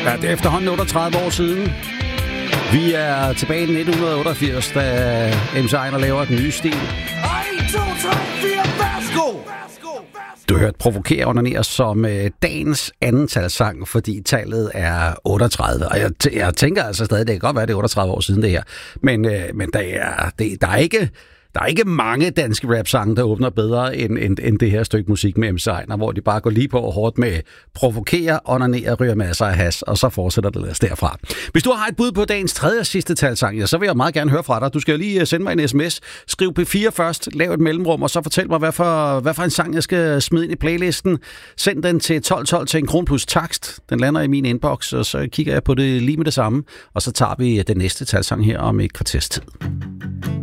Ja, det er efterhånden 38 år siden. Vi er tilbage i 1988, da MC Einar laver den nye stil. 1, 2, 3, 4, værsgo! Du hørte Provokere onanere som dagens andentalssang, fordi tallet er 38. Og jeg tænker altså stadig, det kan godt være, det er 38 år siden det her. Men der er ikke mange danske rap-sange, der åbner bedre end det her stykke musik med MC Einar, hvor de bare går lige på og hårdt med provokere, onanere, ryger masser af has, og så fortsætter det ellers derfra. Hvis du har et bud på dagens tredje og sidste talsang, ja, så vil jeg meget gerne høre fra dig. Du skal lige sende mig en sms, skriv P4 først, lav et mellemrum, og så fortæl mig, hvad for en sang, jeg skal smide ind i playlisten. Send den til 1212 til 1 kron plus takst. Den lander i min inbox, og så kigger jeg på det lige med det samme, og så tager vi den næste talsang her om et kvarters tid.